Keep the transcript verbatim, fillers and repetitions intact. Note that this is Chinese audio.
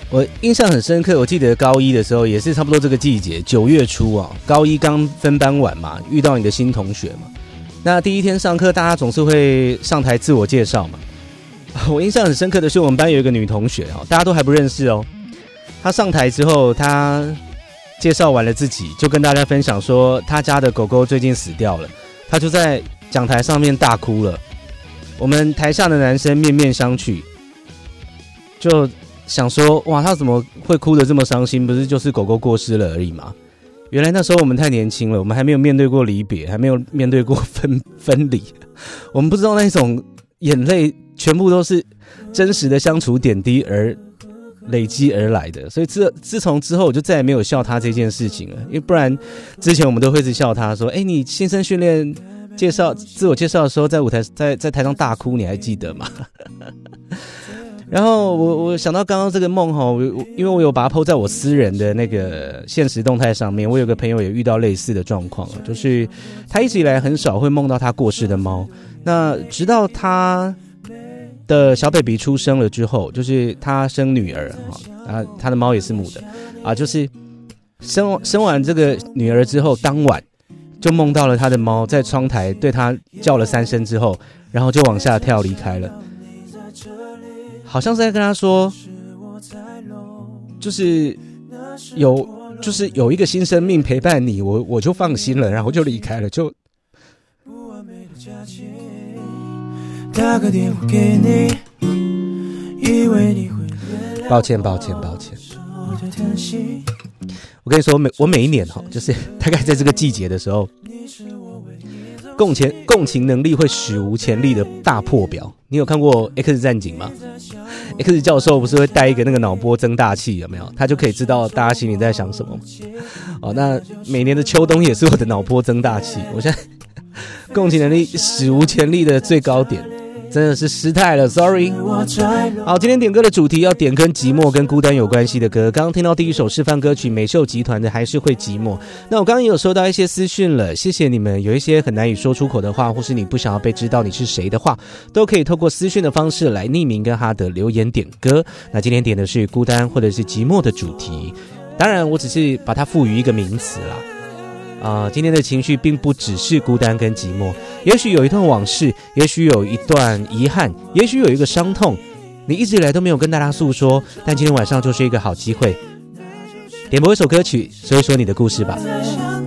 我印象很深刻，我记得高一的时候也是差不多这个季节，九月初啊，高一刚分班完嘛，遇到你的新同学嘛。那第一天上课，大家总是会上台自我介绍嘛。我印象很深刻的是，我们班有一个女同学哦，大家都还不认识哦。她上台之后，她介绍完了自己，就跟大家分享说，她家的狗狗最近死掉了，她就在讲台上面大哭了。我们台下的男生面面相觑，就想说，哇，他怎么会哭得这么伤心？不是就是狗狗过世了而已吗？原来那时候我们太年轻了，我们还没有面对过离别，还没有面对过分分离，我们不知道那种眼泪全部都是真实的相处点滴而累积而来的。所以自自从之后，我就再也没有笑他这件事情了，因为不然之前我们都会一直笑他说：“哎，你新生训练介绍自我介绍的时候，在舞台在在台上大哭，你还记得吗？”然后我我想到刚刚这个梦哈，因为我有把它 po 在我私人的那个现实动态上面，我有个朋友也遇到类似的状况，就是他一直以来很少会梦到他过世的猫，那直到他的小 baby 出生了之后，就是他生女儿啊，他的猫也是母的啊，就是生生完这个女儿之后，当晚就梦到了他的猫在窗台对他叫了三声之后，然后就往下跳离开了。好像是在跟他说，就是有就是有一个新生命陪伴你，我我就放心了，然后就离开了，就打个电话给你，以为你会抱歉抱歉抱歉。我跟你说，我每我每一年哈，就是大概在这个季节的时候，共情共情能力会史无前例的大破表。你有看过 X 战警吗？ X 教授不是会带一个那个脑波增大器，有没有？他就可以知道大家心里在想什么。哦，那每年的秋冬也是我的脑波增大器。我现在共情能力史无前例的最高点，真的是失态了 ，sorry。好，今天点歌的主题要点跟寂寞跟孤单有关系的歌。刚刚听到第一首示范歌曲，美秀集团的《还是会寂寞》。那我刚刚也有收到一些私讯了，谢谢你们。有一些很难以说出口的话，或是你不想要被知道你是谁的话，都可以透过私讯的方式来匿名跟哈德留言点歌。那今天点的是孤单或者是寂寞的主题，当然我只是把它赋予一个名词啦。啊、呃，今天的情绪并不只是孤单跟寂寞，也许有一段往事，也许有一段遗憾，也许有一个伤痛，你一直以来都没有跟大家诉说，但今天晚上就是一个好机会，点播一首歌曲，说一说你的故事吧。